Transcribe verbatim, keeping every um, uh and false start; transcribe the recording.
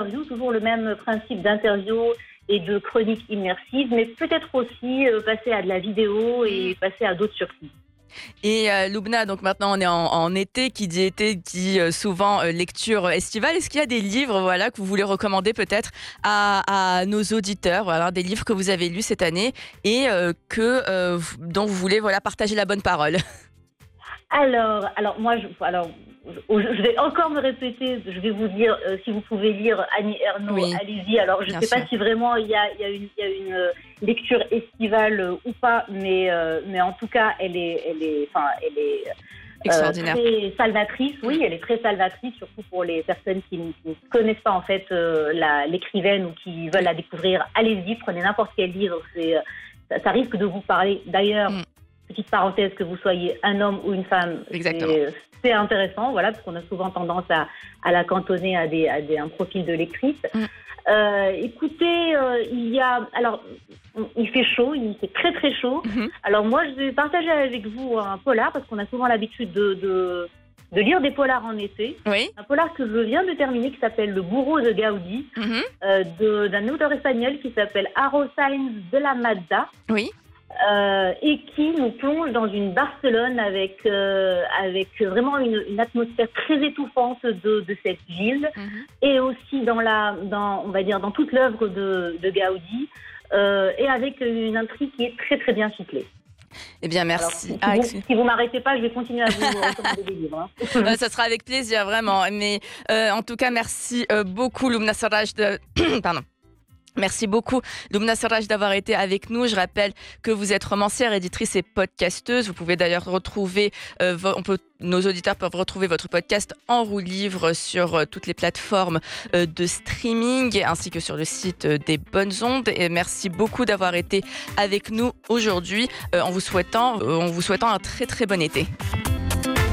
d'interview, toujours le même principe d'interview et de chronique immersive, mais peut-être aussi euh, passer à de la vidéo et passer à d'autres surprises. Et euh, Loubna, donc maintenant on est en, en été, qui dit été dit euh, souvent euh, lecture estivale. Est-ce qu'il y a des livres voilà, que vous voulez recommander peut-être à, à nos auditeurs, voilà, des livres que vous avez lus cette année et euh, que, euh, dont vous voulez voilà, partager la bonne parole? Alors, alors moi, je, alors, je, je vais encore me répéter. Je vais vous dire, euh, si vous pouvez lire Annie Ernaux, Oui, allez-y. Alors, je ne sais sûr. pas si vraiment il y a, il y a une, il y a une euh, lecture estivale euh, ou pas, mais, euh, mais en tout cas, elle est, elle est, enfin, elle est euh, Extraordinaire. très salvatrice. Oui, elle est très salvatrice, surtout pour les personnes qui ne, qui ne connaissent pas en fait euh, la, l'écrivaine ou qui veulent la découvrir. Allez-y, prenez n'importe quel livre. C'est, euh, ça, ça risque de vous parler. D'ailleurs. Mm. Petite parenthèse, que vous soyez un homme ou une femme, c'est, c'est intéressant, voilà, parce qu'on a souvent tendance à, à la cantonner à, des, à des, un profil de lectrice. Mm. Euh, écoutez, euh, il y a, alors, il fait chaud, il fait très très chaud. Mm-hmm. Alors moi, je vais partager avec vous un polar, parce qu'on a souvent l'habitude de, de, de lire des polars en été. Oui. Un polar que je viens de terminer, qui s'appelle Le bourreau de Gaudi, mm-hmm. euh, de, d'un auteur espagnol qui s'appelle Haro Sainz de la Mazza. Oui. Euh, et qui nous plonge dans une Barcelone avec, euh, avec vraiment une, une atmosphère très étouffante de, de cette ville, mm-hmm. et aussi dans, la, dans, on va dire, dans toute l'œuvre de, de Gaudi, euh, et avec une intrigue qui est très très bien ficelée. Eh bien, merci. Alors, si, vous, si vous m'arrêtez pas, je vais continuer à vous recommander des livres. Hein. euh, ça sera avec plaisir, vraiment. Mais euh, en tout cas, merci euh, beaucoup, Loubna Serraj de... Pardon. Merci beaucoup, Loubna Serraj, d'avoir été avec nous. Je rappelle que vous êtes romancière, éditrice et podcasteuse. Vous pouvez d'ailleurs retrouver, euh, on peut, nos auditeurs peuvent retrouver votre podcast en roue livre sur euh, toutes les plateformes euh, de streaming ainsi que sur le site euh, des Bonnes Ondes. Et merci beaucoup d'avoir été avec nous aujourd'hui euh, en vous souhaitant, euh, en vous souhaitant un très très bon été.